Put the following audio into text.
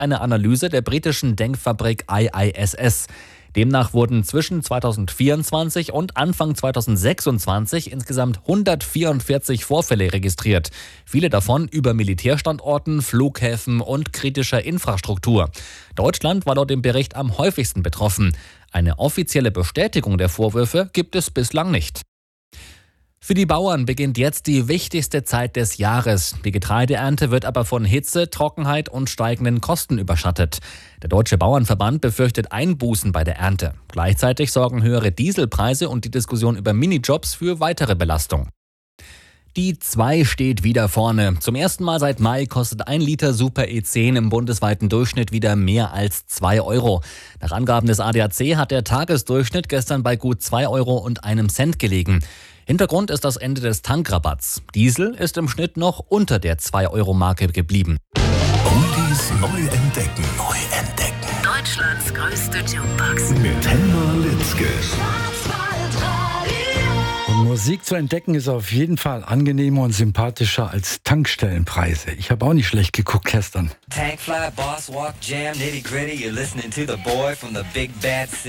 eine Analyse der britischen Denkfabrik IISS. Demnach wurden zwischen 2024 und Anfang 2026 insgesamt 144 Vorfälle registriert. Viele davon über Militärstandorten, Flughäfen und kritischer Infrastruktur. Deutschland war laut dem Bericht am häufigsten betroffen. Eine offizielle Bestätigung der Vorwürfe gibt es bislang nicht. Für die Bauern beginnt jetzt die wichtigste Zeit des Jahres. Die Getreideernte wird aber von Hitze, Trockenheit und steigenden Kosten überschattet. Der Deutsche Bauernverband befürchtet Einbußen bei der Ernte. Gleichzeitig sorgen höhere Dieselpreise und die Diskussion über Minijobs für weitere Belastung. Die 2 steht wieder vorne. Zum ersten Mal seit Mai kostet 1 Liter Super E10 im bundesweiten Durchschnitt wieder mehr als 2 Euro. Nach Angaben des ADAC hat der Tagesdurchschnitt gestern bei gut 2 Euro und einem Cent gelegen. Hintergrund ist das Ende des Tankrabatts. Diesel ist im Schnitt noch unter der 2-Euro-Marke geblieben. Oldies neu entdecken. Deutschlands größte Jukebox. Mit Helma Litzke. Und Musik zu entdecken ist auf jeden Fall angenehmer und sympathischer als Tankstellenpreise. Ich habe auch nicht schlecht geguckt gestern. Tankfly, Boss Walk, Jam, Nitty Gritty. You're listening to the boy from the big bad city.